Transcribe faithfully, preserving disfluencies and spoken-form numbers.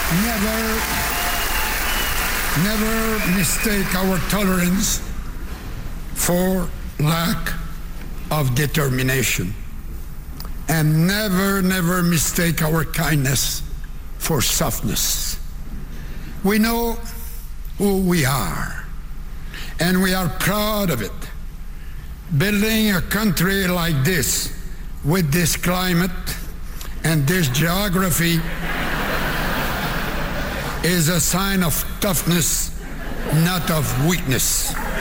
Never, never mistake our tolerance for lack of determination. And never, never mistake our kindness for softness. We know who we are, and we are proud of it. Building a country like this, with this climate and this geography, is a sign of toughness, not of weakness.